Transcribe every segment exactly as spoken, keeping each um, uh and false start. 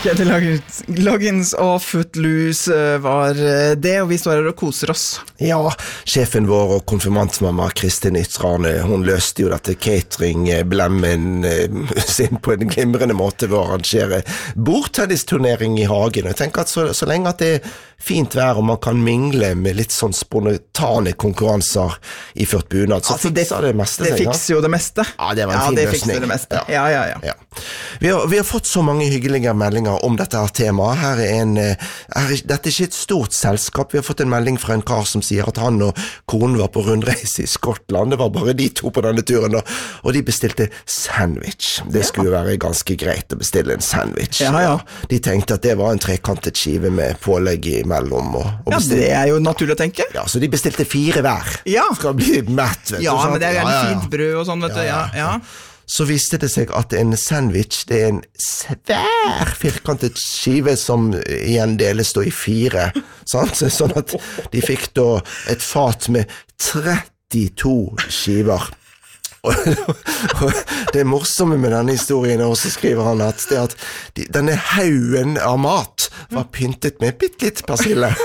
Ketil Loggins og Footloose var det, og vi står her og koser oss. Ja, sjefen vår og konfirmantmamma Kristin Ytrane, hun løste jo dette catering-blemmen sin på en glimrende måte ved å arrangere bordtennisturnering i hagen. Jeg tenker at så, så lenge at det er fint vær og man kan mingle med litt sånn spontane konkurranser i ført bunad, så altså, det, fikser det meste. Det fikser jo det meste. Ja, det var en ja, fin det løsning. fikser det meste. Ja, ja, ja. ja. Vi, har, vi har fått så mange hyggelige meldinger om dette her temaet. Her er en, her, dette er ikke et stort selskap. Vi har fått en melding fra en kar som sier at han og konen var på rundreise i Skottland. Det var bare de to på denne turen, og, og de bestilte sandwich. Det skulle ja. være ganske greit å bestille en sandwich. Ja, ja. De tenkte at det var en trekantet skive med pålegg imellom. Og, og ja, det er jo naturlig å tenke. Ja, så de bestilte fire hver. Ja. Skal bli mett, vet du. Ja, sant? men det er jo en ja, ja, ja. fint brød og sånn, vet du. Ja, ja. Så visste det seg at en sandwich, det er en svær firkantet skive som igjen deles da i fire, sant? Sånn at de fikk da et fat med trettito skiver. Og, og det morsomme med denne historien er også, skriver han, at det at de, denne haugen av mat var pyntet med bitte litt persille.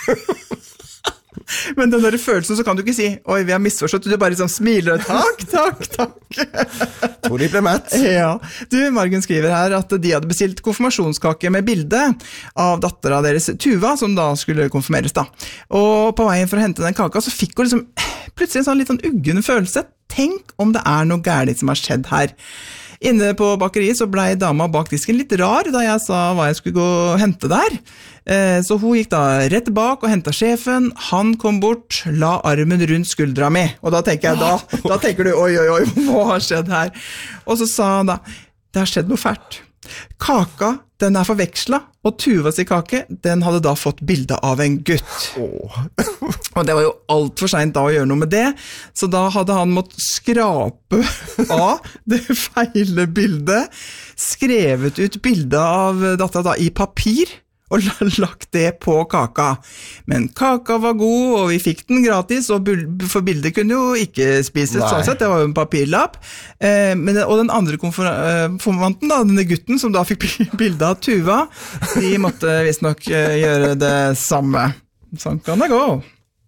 Men den der følelsen så kan du ikke si oi, vi har misforstått, du bare liksom smiler takk, takk, takk Tror de ble mett. Ja, du, Margen skriver her at de hadde bestilt konfirmasjonskake med bilde av datteren deres Tuva, som da skulle konfirmeres da, og på veien for å hente den kaka så fikk hun liksom plutselig en sånn litt sånn uggen følelse. Tenk om det er noe gærent som har skjedd her. Inne på bakeriet så ble dama bak disken litt rar da jeg sa hva jeg skulle gå og hente der. Så hun gikk da rett bak og hentet sjefen. Han kom bort, la armen rundt skuldra mi. Og da tenker jeg da, da tenker du, oi, oi, oi, hva har skjedd her? Og så sa han da, det har skjedd noe fælt. Kaka, den er forvekslet, og Tuvas i kake, den hadde da fått bilde av en gutt. Oh. Og det var jo alt for sent da å gjøre noe med det, så da hadde han måttet skrape av det feile bildet, skrevet ut bildet av datteren da i papir, og lagt det på kaka. Men kaka var god, og vi fikk den gratis, og for bildet kunne jo ikke spises sånn sett, det var jo en papirlapp. Eh, men, og den andre konfirmanten, da, denne gutten som da fikk bildet av Tuva, de måtte visst nok gjøre det samme. Sånn kan det gå.